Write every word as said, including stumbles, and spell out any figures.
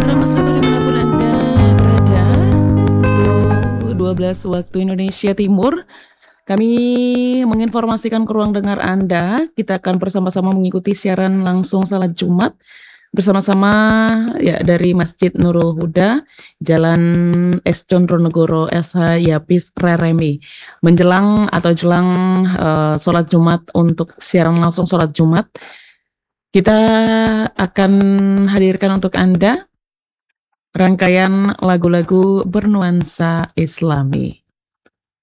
Selamat sore dimanapun Anda berada, pukul dua belas waktu Indonesia Timur, kami menginformasikan ke ruang dengar Anda, kita akan bersama-sama mengikuti siaran langsung salat Jumat, bersama-sama ya dari Masjid Nurul Huda, Jalan S. Condronegoro S H Yapis Reremi. Menjelang atau jelang uh, sholat Jumat untuk siaran langsung sholat Jumat, kita akan hadirkan untuk Anda rangkaian lagu-lagu bernuansa Islami.